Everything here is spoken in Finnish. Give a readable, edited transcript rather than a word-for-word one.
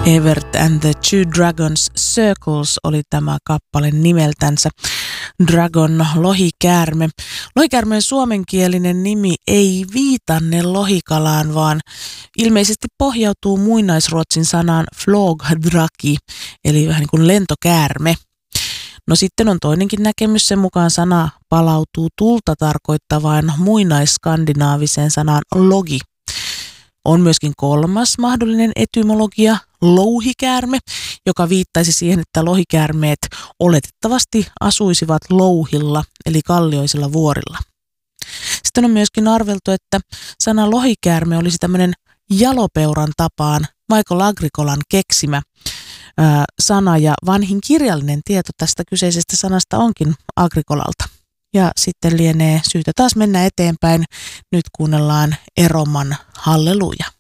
Evert and the Two Dragons Circles oli tämä kappale nimeltänsä. Dragon, lohikäärme. Lohikäärmeen suomenkielinen nimi ei viitanne lohikalaan, vaan ilmeisesti pohjautuu muinaisruotsin sanaan flågdraki, eli vähän niin kuin lentokäärme. No sitten on toinenkin näkemys, sen mukaan sana palautuu tulta tarkoittavaan muinaisskandinaaviseen sanaan logi. On myöskin kolmas mahdollinen etymologia, louhikäärme, joka viittaisi siihen, että lohikäärmeet oletettavasti asuisivat louhilla, eli kallioisilla vuorilla. Sitten on myöskin arveltu, että sana lohikäärme olisi tämmöinen jalopeuran tapaan Michael Agricolan keksimä sana, ja vanhin kirjallinen tieto tästä kyseisestä sanasta onkin Agricolalta. Ja sitten lienee syytä taas mennä eteenpäin. Nyt kuunnellaan Eroman Halleluja.